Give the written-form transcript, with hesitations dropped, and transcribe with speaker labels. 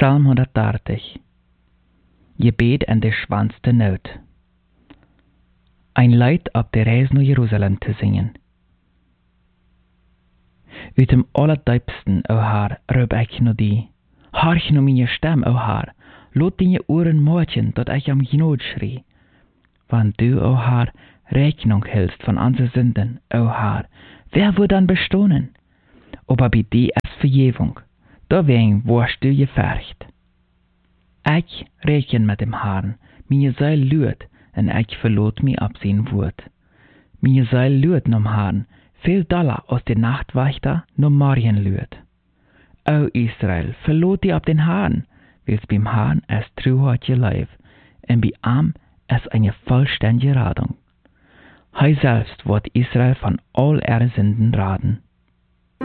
Speaker 1: Psalm 130. Gebed en de schwanste nood. Een lied op de reis naar Jeruzalem te zingen. Uit dem allerdiepsten, o Heer, roep ik naar die. Harch naar mijn stem, o Heer. Laat in je oren moortjen, dat ik am genood schrie. Want du, o Heer, Rechnung hältst von onze Sünden, o Heer, wer wird dann bestonen? Aber bei dir ist Vergebung, deswegen wirst du gefercht. Ich rechne mit dem Herrn, meine Seele lüht, en ich verlot mich ab sein Wort. Meine Seele lüht nom Herrn, viel doller als die Nachtwächter nom Morgen lüht. O Israel, verlot dich ab den Herrn, weil's beim Herrn es Treuheit geleib, en bei ihm es eine vollständige Radung. Hij selbst wird Israel von all ihre Sünden raden.